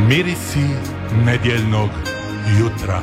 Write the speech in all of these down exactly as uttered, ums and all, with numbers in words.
Mirisi nedjeljnog jutra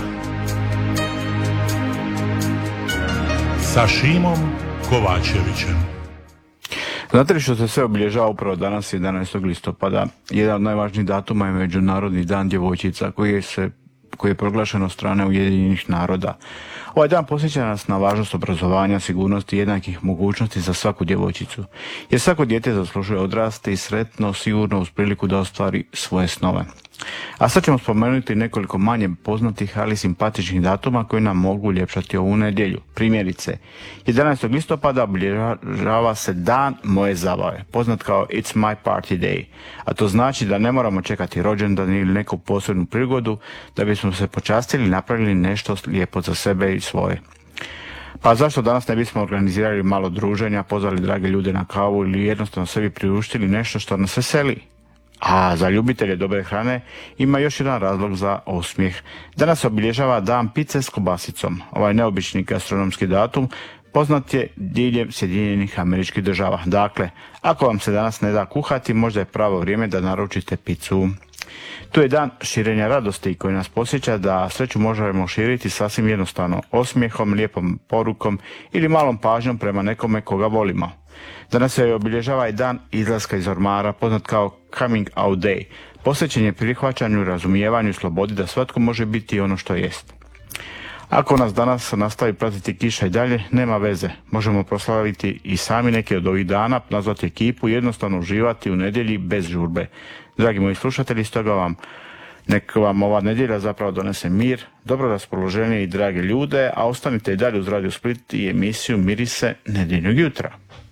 sa Šimom Kovačevićem. Znate li što se sve obilježava upravo danas, jedanaestog listopada? Jedan od najvažnijih datuma je Međunarodni dan djevojčica koji je, se, koji je proglašen od strane Ujedinjenih naroda. Ovaj dan podsjeća nas na važnost obrazovanja, sigurnosti i jednakih mogućnosti za svaku djevojčicu. Jer svako dijete zaslužuje odrasti i sretno, sigurno uz priliku da ostvari svoje snove. A sad ćemo spomenuti nekoliko manje poznatih, ali simpatičnih datuma koji nam mogu uljepšati ovu nedjelju. Primjerice, jedanaestog listopada obilježava se Dan moje zabave, poznat kao It's my party day, a to znači da ne moramo čekati rođendan ili neku posebnu prigodu da bismo se počastili i napravili nešto lijepo za sebe i svoje. Pa zašto danas ne bismo organizirali malo druženja, pozvali drage ljude na kavu ili jednostavno sebi priuštili nešto što nas veseli? A za ljubitelje dobre hrane ima još jedan razlog za osmijeh. Danas se obilježava Dan pice s kobasicom. Ovaj neobični gastronomski datum poznat je diljem Sjedinjenih Američkih Država. Dakle, ako vam se danas ne da kuhati, možda je pravo vrijeme da naručite picu. Tu je dan širenja radosti koji nas podsjeća da sreću možemo širiti sasvim jednostavno osmijehom, lijepom porukom ili malom pažnjom prema nekome koga volimo. Danas se obilježava i dan izlaska iz ormara, poznat kao Coming Out Day. Posvećen je prihvaćanju, razumijevanju i slobodi da svatko može biti ono što jest. Ako nas danas nastavi pratiti kiša i dalje, nema veze. Možemo proslaviti i sami neki od ovih dana, nazvati ekipu i jednostavno uživati u nedjelji bez žurbe. Dragi moji slušatelji, stoga vam neka vam ova nedjelja zapravo donese mir, dobro raspoloženje i drage ljude, a ostanite i dalje uz Radio Split i emisiju Mirise nedjeljnog jutra.